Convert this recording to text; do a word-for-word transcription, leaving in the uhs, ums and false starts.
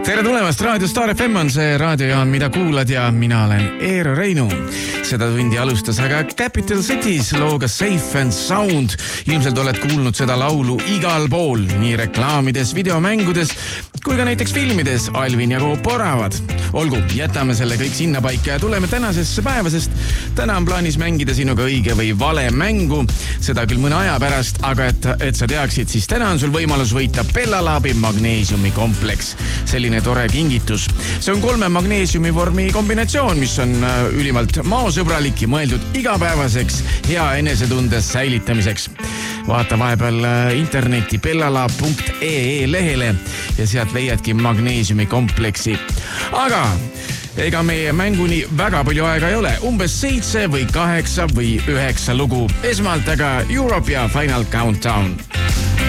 Tere tulemast, Raadio Star F M on see raadiojaan, mida kuulad ja mina olen Eero Reinu. Seda tundi alustas aga Capital Cities looga Safe and Sound. Ilmselt oled kuulnud seda laulu igal pool, nii reklaamides, videomängudes kui ka näiteks filmides Alvin ja Koop oravad. Olgu, jätame selle kõik sinna paika ja tuleme tänasesse päeva, sest täna on plaanis mängida sinuga õige või vale mängu. Seda küll mõne aja pärast, aga et, et sa teaksid, siis täna on sul võimalus võita Bellalabi magneesiumi kompleks. Selline tore kingitus. See on kolme magneesiumi vormi kombinatsioon, mis on ülimalt maosõbralik ja mõeldud igapäevaseks hea enesetunde säilitamiseks. Vaata vahepeal interneti bellalab punkt ee lehele ja sealt leiadki magneesiumi kompleksi. Aga ega meie mänguni väga palju aega ei ole. Umbes seitse või kaheksa või üheksa lugu. Esmalt aga Europe ja Final Countdown.